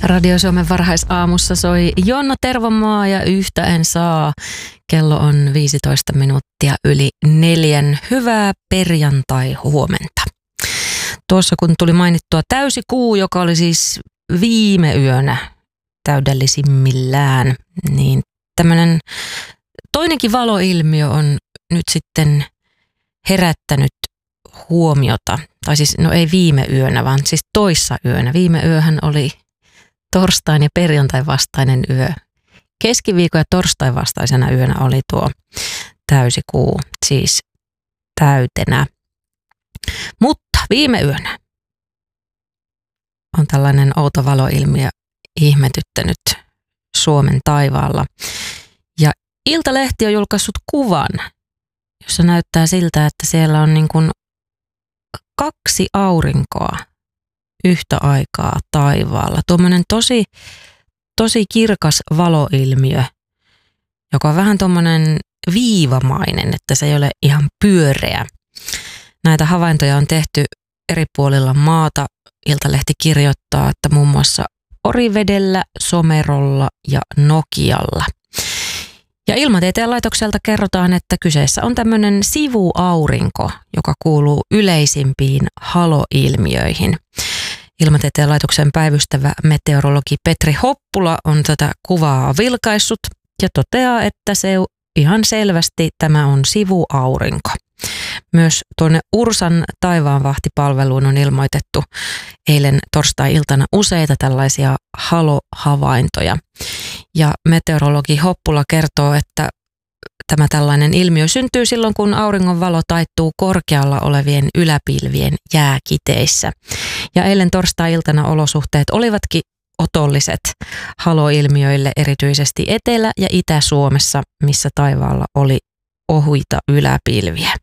Radio Suomen varhaisaamussa soi Jonna Tervomaa ja Yhtä en saa. Kello on 15 minuuttia yli 4. Hyvää perjantai-huomenta. Tuossa kun tuli mainittua täysikuu, joka oli siis viime yönä täydellisimmillään, niin tämmöinen toinenkin valoilmiö on nyt sitten herättänyt huomiota. Tai siis, no ei viime yönä, vaan siis toissa yönä. Viime yöhän oli torstain ja perjantain vastainen yö. Keskiviikon ja torstain vastaisena yönä oli tuo täysikuu, siis täytenä. Mutta viime yönä on tällainen outo valoilmiö ihmetyttänyt Suomen taivaalla. Ja Iltalehti on julkaissut kuvan, jossa näyttää siltä, että siellä on niin kuin 2 aurinkoa yhtä aikaa taivaalla. Tuommoinen tosi kirkas valoilmiö, joka on vähän tuommoinen viivamainen, että se ei ole ihan pyöreä. Näitä havaintoja on tehty eri puolilla maata. Iltalehti kirjoittaa, että muun muassa Orivedellä, Somerolla ja Nokialla. Ja Ilmatieteen laitokselta kerrotaan, että kyseessä on tämmöinen sivuaurinko, joka kuuluu yleisimpiin haloilmiöihin. Ilmatieteen laitoksen päivystävä meteorologi Petri Hoppula on tätä kuvaa vilkaissut ja toteaa, että se ihan selvästi tämä on sivuaurinko. Myös tuonne Ursan taivaanvahtipalveluun on ilmoitettu eilen torstai-iltana useita tällaisia halohavaintoja. Ja meteorologi Hoppula kertoo, että tämä tällainen ilmiö syntyy silloin, kun auringon valo taittuu korkealla olevien yläpilvien jääkiteissä. Ja eilen torstai-iltana olosuhteet olivatkin otolliset haloilmiöille erityisesti Etelä- ja Itä-Suomessa, missä taivaalla oli ohuita yläpilviä.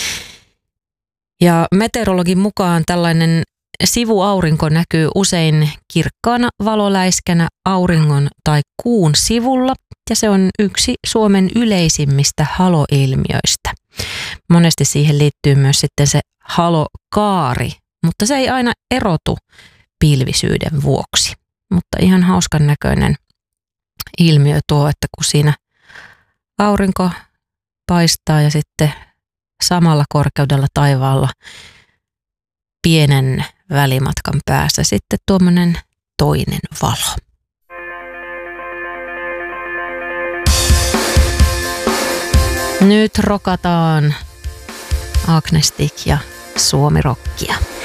Ja meteorologin mukaan tällainen sivuaurinko näkyy usein kirkkaana valoläiskänä auringon tai kuun sivulla, ja se on yksi Suomen yleisimmistä haloilmiöistä. Monesti siihen liittyy myös sitten se halokaari, mutta se ei aina erotu pilvisyyden vuoksi. Mutta ihan hauskan näköinen ilmiö tuo, että kun siinä aurinko paistaa ja sitten samalla korkeudella taivaalla pienen välimatkan päässä sitten tuommoinen toinen valo. Nyt rokataan Agnestik ja Suomi-rockia.